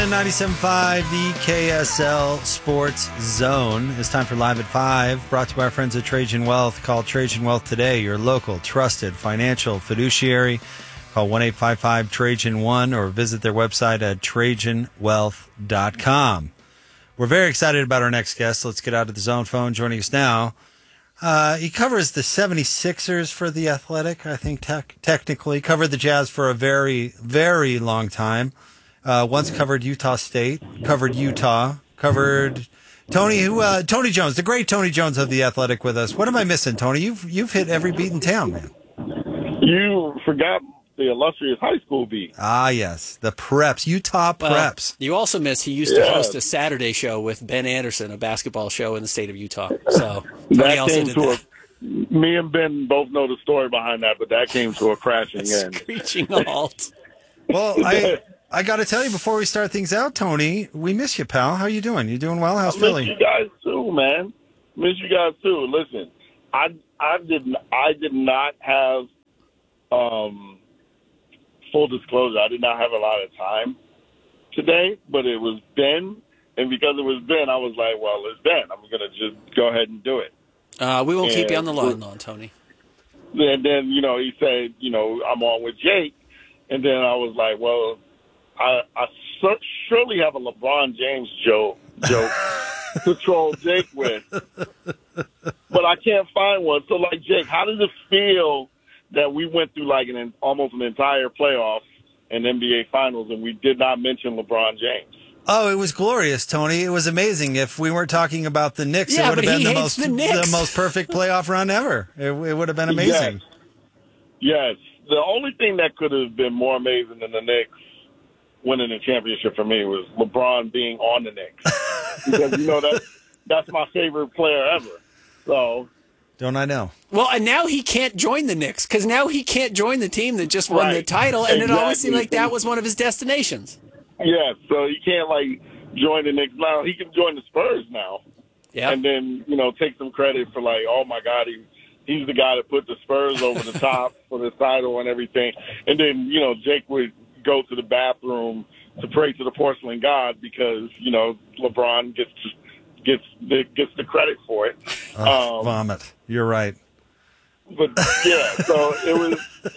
97.5, the KSL Sports Zone. It's time for Live at 5, brought to you by our friends at Trajan Wealth. Call Trajan Wealth today, your local trusted financial fiduciary. Call 1-855-TRAJAN-1 or visit their website at TrajanWealth.com. We're very excited about our next guest. Let's get out of the zone phone. Joining us now, he covers the 76ers for The Athletic, I think technically. Covered the Jazz for a very, very long time. Once covered Utah State, covered Utah, covered Tony Jones, the great Tony Jones of The Athletic with us. What am I missing, Tony? You've hit every beat in town, man. You forgot the illustrious high school beat. Ah, yes, the Preps, Utah Preps. You also missed he used to host a Saturday show with Ben Anderson, a basketball show in the state of Utah. So Tony also did that. Me and Ben both know the story behind that, but that came to a crashing end. Screeching halt. Well, I got to tell you before we start things out, Tony, we miss you, pal. How you doing? You doing well? How's Philly? Miss you guys too, man. Miss you guys too. Listen, I did not have full disclosure. I did not have a lot of time today, but it was Ben, and because it was Ben, I was like, well, it's Ben. I'm gonna just go ahead and do it. We won't keep you on the line long, Tony. And then he said, I'm on with Jake, and then I was like, well. I surely have a LeBron James joke to troll Jake with, but I can't find one. So, Jake, how does it feel that we went through almost an entire playoffs and NBA Finals and we did not mention LeBron James? Oh, it was glorious, Tony. It was amazing. If we weren't talking about the Knicks, it would have been the most perfect playoff run ever. It would have been amazing. Yes. The only thing that could have been more amazing than the Knicks winning the championship for me was LeBron being on the Knicks. Because, that's my favorite player ever. So. Don't I know? Well, and now he can't join the Knicks because now he can't join the team that just won the title, and it always seemed like that was one of his destinations. Yeah, so he can't, join the Knicks now. He can join the Spurs now. Yeah. And then, take some credit for, oh, my God, he's the guy that put the Spurs over the top for the title and everything. And then, Jake would go to the bathroom to pray to the porcelain god because LeBron gets the credit for it. Vomit. You're right. But yeah, so it was.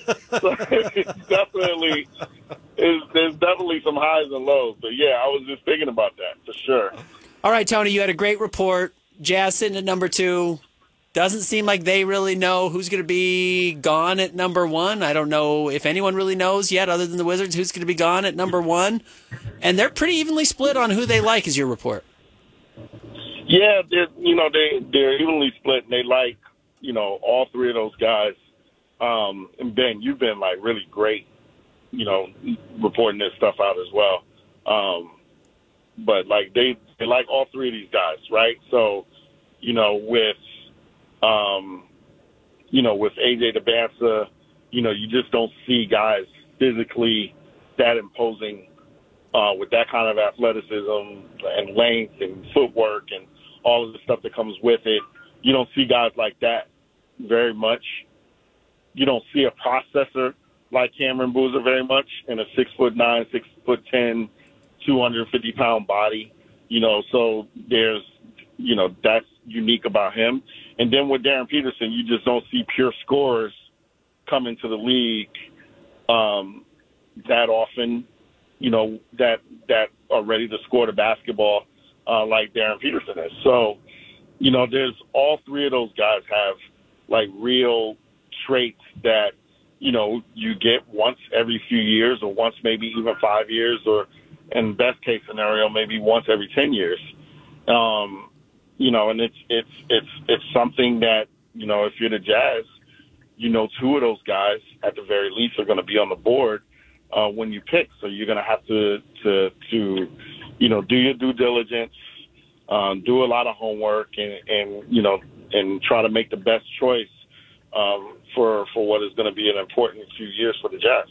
There's definitely some highs and lows. But yeah, I was just thinking about that for sure. All right, Tony, you had a great report. Jazz sitting at number 2. Doesn't seem like they really know who's going to be gone at number 1. I don't know if anyone really knows yet, other than the Wizards, who's going to be gone at number 1. And they're pretty evenly split on who they like, is your report. Yeah, they're evenly split, and they like all three of those guys. And Ben, you've been really great, reporting this stuff out as well. But they like all three of these guys, right? So with AJ Dembele, you just don't see guys physically that imposing with that kind of athleticism and length and footwork and all of the stuff that comes with it. You don't see guys like that very much. You don't see a processor like Cameron Boozer very much in a 6'9", 6'10", 250-pound body. So there's, that's unique about him. And then with Darren Peterson, you just don't see pure scorers come into the league that often, that are ready to score the basketball like Darren Peterson is. So, there's all three of those guys have real traits that, you get once every few years or once maybe even 5 years or in best case scenario, maybe once every 10 years. And it's something that, if you're the Jazz, two of those guys at the very least are going to be on the board when you pick. So you're going to have to do your due diligence, do a lot of homework and try to make the best choice for what is going to be an important few years for the Jazz.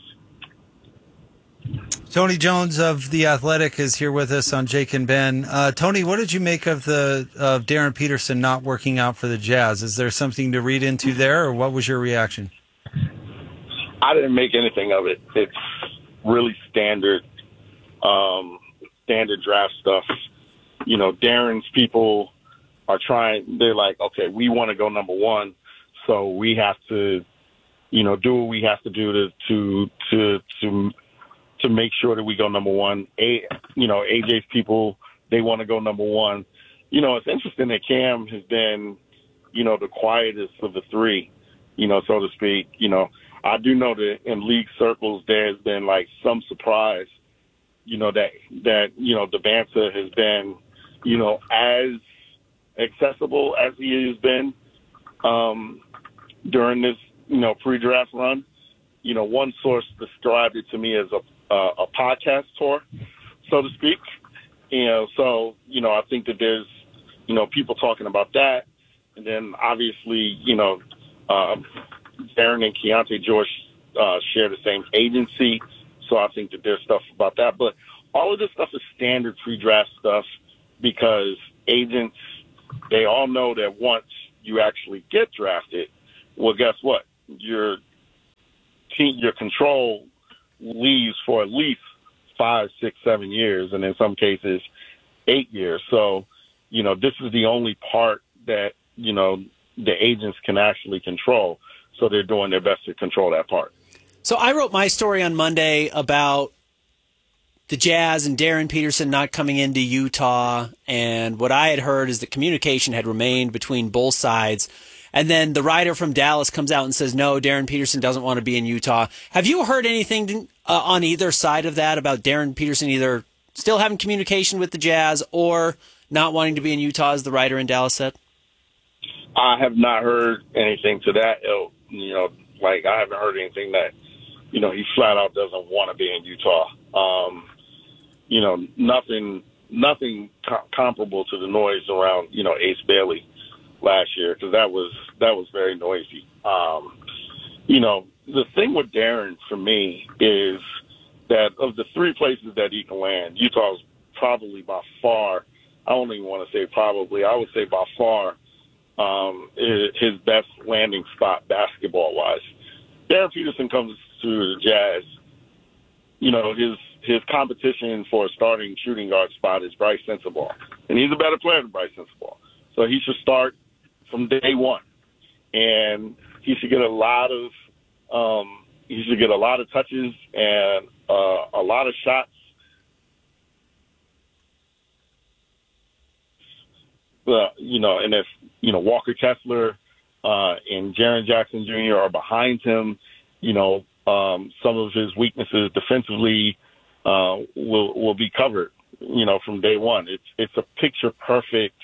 Tony Jones of The Athletic is here with us on Jake and Ben. Tony, what did you make of Darren Peterson not working out for the Jazz? Is there something to read into there, or what was your reaction? I didn't make anything of it. It's really standard. standard draft stuff. You know, Darren's people are trying. They're like, okay, we want to go number one, so we have to, you know, do what we have to do to make sure that we go number one. You know, AJ's people, they want to go number one. You know, it's interesting that Cam has been, you know, the quietest of the three, you know, so to speak. You know, I do know that in league circles there's been like some surprise, you know, that you know, Devanza has been, you know, as accessible as he has been during this, you know, pre-draft run. You know, one source described it to me as a podcast tour, so to speak. You know, so, you know, I think that there's, you know, people talking about that. And then obviously, you know, Darren and Keontae George share the same agency. So I think that there's stuff about that. But all of this stuff is standard pre-draft stuff because agents, they all know that once you actually get drafted, well, guess what? Your control leaves for at least 5, 6, 7 years, and in some cases 8 years. So, you know, this is the only part that, you know, the agents can actually control. So they're doing their best to control that part. So I wrote my story on Monday about the Jazz and Darren Peterson not coming into Utah, and what I had heard is that communication had remained between both sides. And then the writer from Dallas comes out and says, no, Darren Peterson doesn't want to be in Utah. Have you heard anything on either side of that about Darren Peterson either still having communication with the Jazz or not wanting to be in Utah, as the writer in Dallas said? I have not heard anything to that. You know, like I haven't heard anything that, you know, he flat out doesn't want to be in Utah. You know, nothing comparable to the noise around, you know, Ace Bailey last year, because that was very noisy. You know, the thing with Darren for me is that of the three places that he can land, Utah's probably by far, I don't even want to say probably, I would say by far his best landing spot basketball-wise. Darren Peterson comes to the Jazz, you know, his competition for a starting shooting guard spot is Bryce Sensabaugh, and he's a better player than Bryce Sensabaugh. So he should start from day one, and he should get a lot of touches and a lot of shots. You know, and if, you know, Walker Kessler and Jaren Jackson Jr. are behind him, you know, some of his weaknesses defensively will be covered, you know, from day one. It's a picture perfect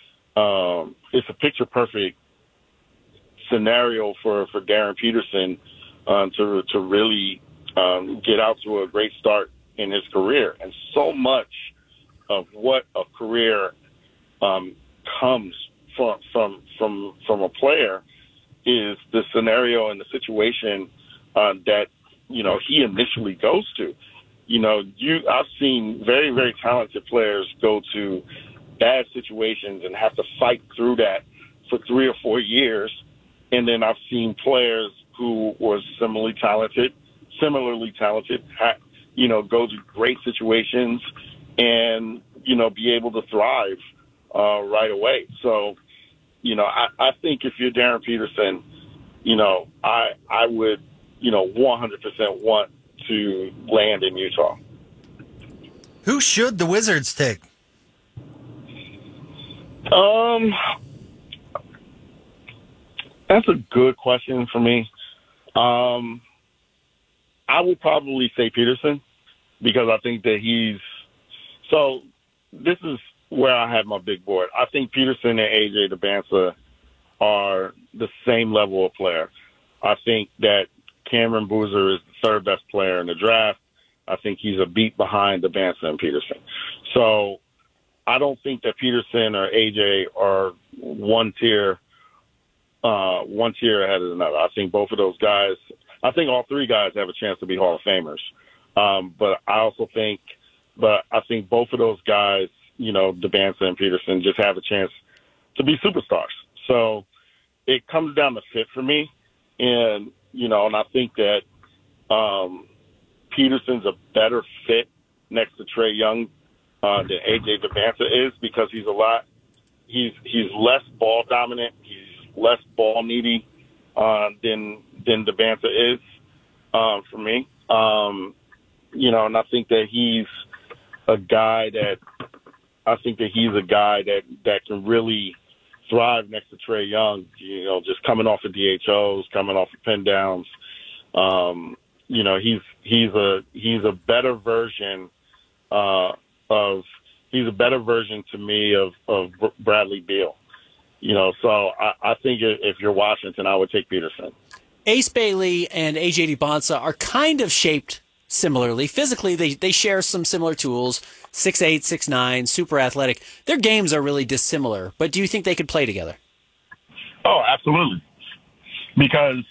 scenario for Darren Peterson to really get out to a great start in his career. And so much of what a career comes from a player is the scenario and the situation that, you know, he initially goes to. You know, I've seen very, very talented players go to bad situations and have to fight through that for 3 or 4 years. And then I've seen players who were similarly talented, you know, go to great situations and, you know, be able to thrive right away. So, you know, I think if you're Darren Peterson, you know, I would, you know, 100% want to land in Utah. Who should the Wizards take? That's a good question for me. I would probably say Peterson because I think that so this is where I have my big board. I think Peterson and AJ Devanza are the same level of player. I think that Cameron Boozer is the third best player in the draft. I think he's a beat behind Devanza and Peterson. So I don't think that Peterson or AJ are one tier ahead of another. I think both of those guys, I think all three guys have a chance to be Hall of Famers. But I think both of those guys, you know, Devanza and Peterson, just have a chance to be superstars. So it comes down to fit for me. And, you know, and I think that Peterson's a better fit next to Trae Young than AJ Demancia is, because he's less ball dominant, he's less ball needy than Demancia is for me. And I think that he's a guy that can really thrive next to Trae Young. Just coming off of DHOs, coming off of pin downs. He's a better version to me of Bradley Beal. So I think if you're Washington, I would take Peterson. Ace Bailey and AJ Demancia are kind of shaped similarly. Physically, they share some similar tools. 6'8", 6'9", super athletic. Their games are really dissimilar, but do you think they could play together? Oh, absolutely. Because,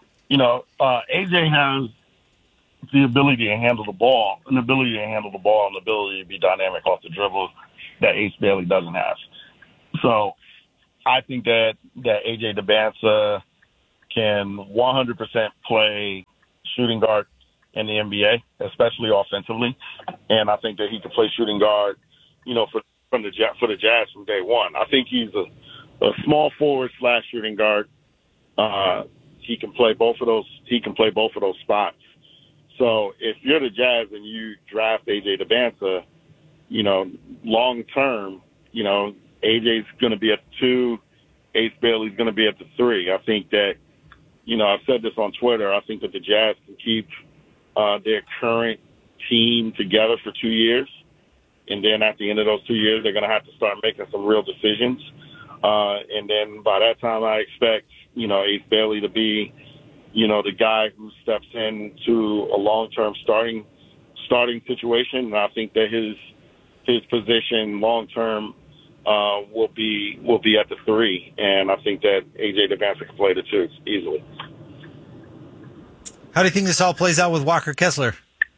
AJ has the ability to handle the ball, and the ability to be dynamic off the dribble that Ace Bailey doesn't have. So I think that AJ Demancia can 100% play shooting guard in the NBA, especially offensively, and I think that he can play shooting guard, for the Jazz from day one. I think he's a small forward / shooting guard. He can play both of those. He can play both of those spots. So if you're the Jazz and you draft AJ Demancia, long term, AJ's going to be at the 2, Ace Bailey's going to be at the 3. I think that, I've said this on Twitter. I think that the Jazz can keep their current team together for 2 years, and then at the end of those 2 years, they're going to have to start making some real decisions. And then by that time, I expect Ace Bailey to be the guy who steps into a long-term starting situation, and I think that his position long-term will be at the 3, and I think that AJ Demancia can play the 2 easily. How do you think this all plays out with Walker Kessler?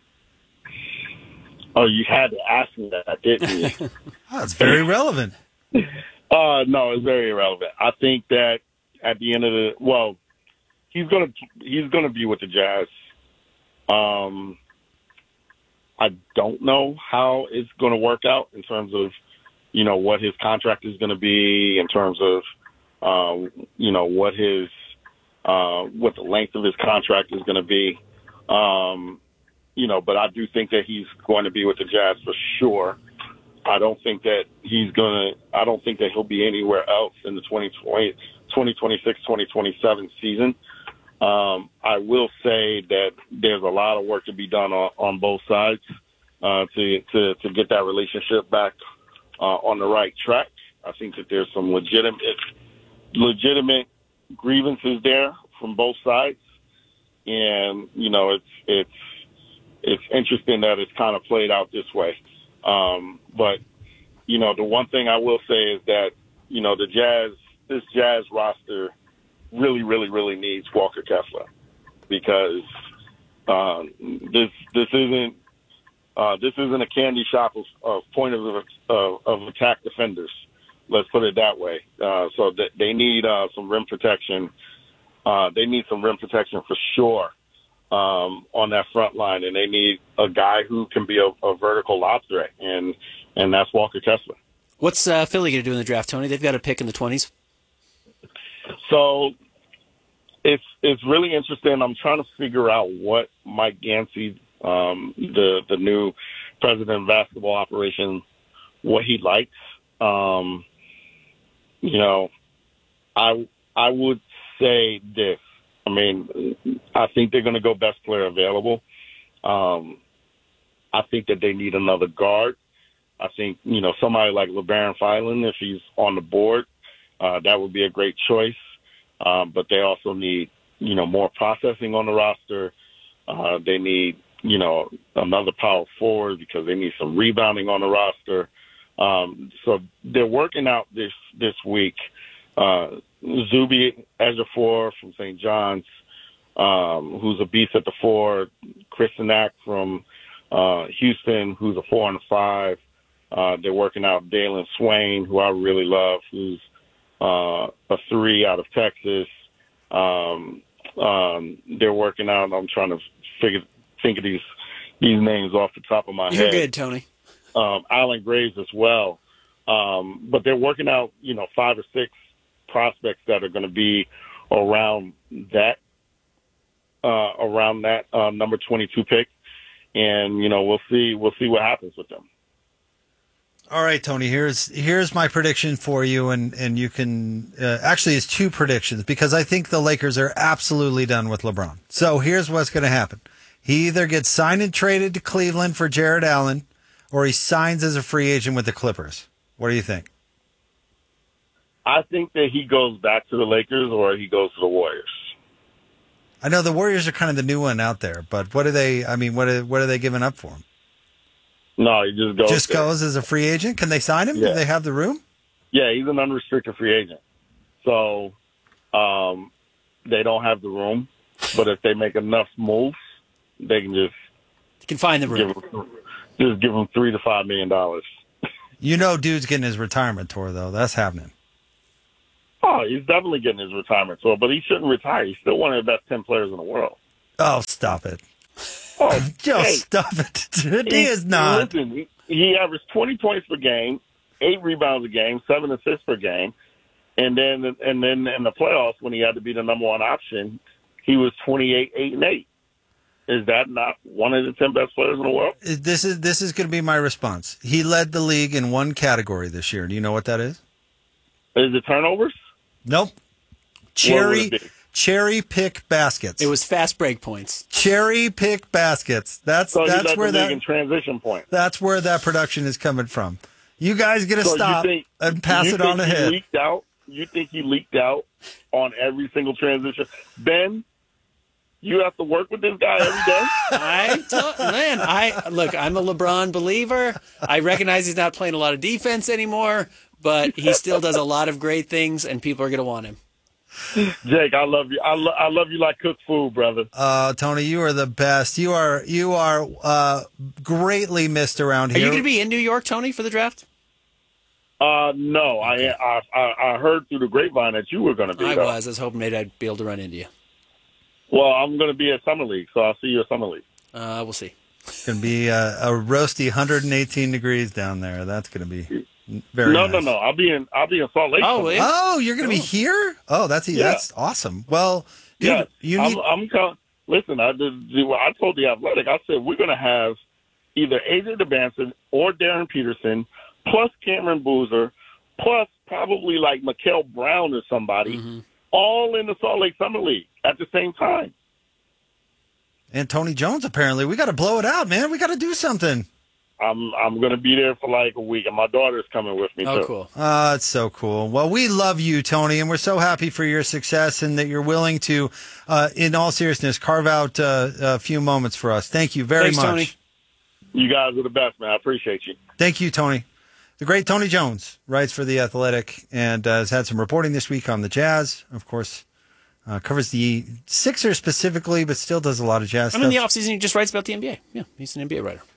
Oh, you had to ask me that, didn't you? Oh, it's very relevant. No, it's very irrelevant. I think that at the end of he's gonna be with the Jazz. I don't know how it's going to work out in terms of what his contract is going to be, in terms of what the length of his contract is going to be. But I do think that he's going to be with the Jazz for sure. I don't think that he'll be anywhere else in the 2026, 2027 season. I will say that there's a lot of work to be done on both sides to get that relationship back on the right track. I think that there's some legitimate grievances there from both sides, and it's interesting that it's kind of played out this way. But the one thing I will say is that this Jazz roster really, really, really needs Walker Kessler, because this isn't a candy shop of point of attack defenders. Let's put it that way. So they need some rim protection. They need some rim protection for sure on that front line, and they need a guy who can be a vertical lob threat, and that's Walker Kessler. What's Philly going to do in the draft, Tony? They've got a pick in the 20s. So it's really interesting. I'm trying to figure out what Mike Yancey, the new president of basketball operations, what he likes. I would say this. I mean, I think they're going to go best player available. I think that they need another guard. I think, somebody like LeBaron Filan, if he's on the board, that would be a great choice. But they also need, more processing on the roster. They need, another power forward, because they need some rebounding on the roster. So they're working out this week. Zuby Ejiofor from St. John's, who's a beast at the 4. Chris Nack from Houston, who's a 4 and a 5. They're working out Dalen Swain, who I really love, who's a 3 out of Texas. They're working out. I'm trying to think of these names off the top of my head. You're good, Tony. Alan Graves as well. But they're working out, 5 or 6 prospects that are going to be around that number 22 pick, and we'll see what happens with them. All right, Tony. Here's my prediction for you, and you can actually it's 2 predictions because I think the Lakers are absolutely done with LeBron. So here's what's going to happen: he either gets signed and traded to Cleveland for Jared Allen, or he signs as a free agent with the Clippers. What do you think? I think that he goes back to the Lakers or he goes to the Warriors. I know the Warriors are kind of the new one out there, but what are they? I mean, what are they giving up for him? No, he just goes. Just goes as a free agent. Can they sign him? Yeah. Do they have the room? Yeah, he's an unrestricted free agent. So they don't have the room, but if they make enough moves, they can just You can find the room. give him $3 to $5 million. Dude's getting his retirement tour though. That's happening. Oh, he's definitely getting his retirement tour, but he shouldn't retire. He's still one of the best 10 players in the world. Oh, stop it. Oh, Stop it. He is not. Listen, he averaged 20 points per game, 8 rebounds a game, 7 assists per game, and then in the playoffs when he had to be the number 1 option, he was 28, 8, and 8. Is that not one of the 10 best players in the world? This is going to be my response. He led the league in one category this year. Do you know what that is? Is it turnovers? Nope. Cherry pick baskets. It was fast break points. Cherry pick baskets. That's So where the league in transition point. That's where that production is coming from. You guys get to stop and pass it on ahead. You think he leaked out on every single transition? Ben, you have to work with this guy every day. Look, I'm a LeBron believer. I recognize he's not playing a lot of defense anymore, but he still does a lot of great things, and people are going to want him. Jake, I love you. I love you like cooked food, brother. Tony, you are the best. You are greatly missed around Are here. you going to be in New York, Tony, for the draft? No. I heard through the grapevine that you were going to be. I was hoping maybe I'd be able to run into you. Well, I'm going to be at Summer League, so I'll see you at Summer League. We'll see. It's going to be a roasty 118 degrees down there. That's going to be very nice. No. I'll be in Salt Lake. Oh, yeah. Oh, you're going to be here? Oh, that's awesome. Well, dude, Listen, I told The Athletic, I said we're going to have either AJ DeBanson or Darren Peterson, plus Cameron Boozer, plus probably like Mikael Brown or somebody, all in the Salt Lake Summer League at the same time. And Tony Jones, apparently. We got to blow it out, man. We got to do something. I'm going to be there for like a week, and my daughter's coming with me, too. Oh, cool. It's so cool. Well, we love you, Tony, and we're so happy for your success and that you're willing to, in all seriousness, carve out a few moments for us. Thank you very much. Tony. You guys are the best, man. I appreciate you. Thank you, Tony. The great Tony Jones writes for The Athletic and has had some reporting this week on the Jazz. Of course, covers the Sixers specifically, but still does a lot of Jazz stuff. In the offseason, he just writes about the NBA. Yeah, he's an NBA writer.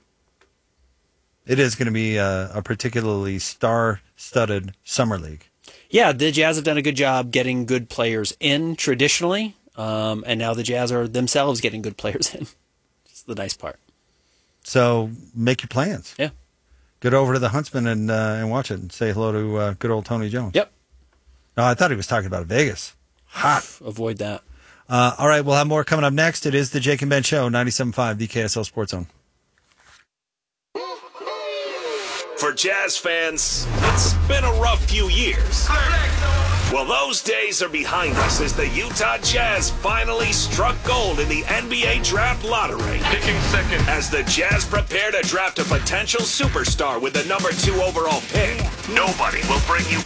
It is going to be a particularly star-studded summer league. Yeah, the Jazz have done a good job getting good players in traditionally, and now the Jazz are themselves getting good players in. That's the nice part. So make your plans. Yeah. Get over to the Huntsman and watch it and say hello to good old Tony Jones. Yep. No, I thought he was talking about Vegas. Hot. Avoid that. All right, we'll have more coming up next. It is the Jake and Ben Show, 97.5, the KSL Sports Zone. For Jazz fans, it's been a rough few years. Well, those days are behind us as the Utah Jazz finally struck gold in the NBA Draft Lottery. Picking second. As the Jazz prepare to draft a potential superstar with the number 2 overall pick, nobody will bring you